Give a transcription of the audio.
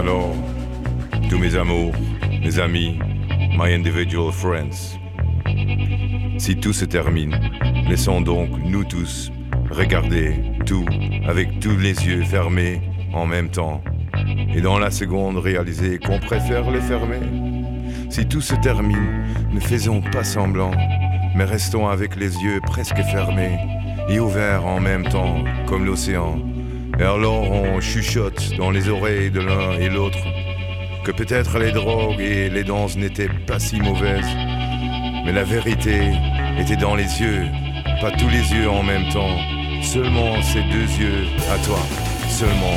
Alors, tous mes amours, mes amis, my individual friends, si tout se termine, laissons donc nous tous regarder tout avec tous les yeux fermés en même temps et dans la seconde réaliser qu'on préfère les fermer. Si tout se termine, ne faisons pas semblant, mais restons avec les yeux presque fermés et ouverts en même temps comme l'océan. Et alors on chuchote dans les oreilles de l'un et l'autre que peut-être les drogues et les danses n'étaient pas si mauvaises, mais la vérité était dans les yeux, pas tous les yeux en même temps, seulement ces deux yeux à toi, seulement